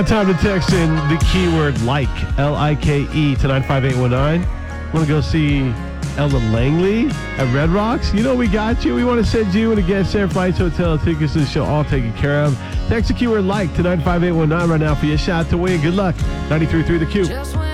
Time to text in the keyword like, L-I-K-E, to 95819. Want to go see Ellen Langley at Red Rocks? You know we got you. We want to send you and a guest there, flights, hotel, tickets to the show, all taken care of. Text the keyword like to 95819 right now for your shot to win. Good luck. 93.3 The Q.